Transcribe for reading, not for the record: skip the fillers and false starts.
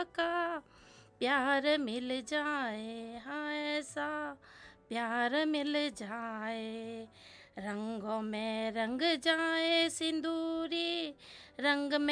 का प्यार मिल जाए, हाँ ऐसा प्यार मिल जाए। रंगों में रंग जाए सिंदूरी, रंग में